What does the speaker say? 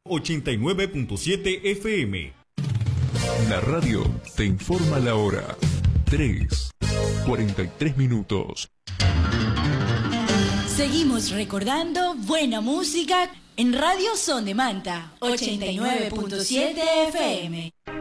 89.7 FM. La radio te informa la hora. 3:43. Seguimos recordando buena música en Radio Son de Manta, 89.7 FM.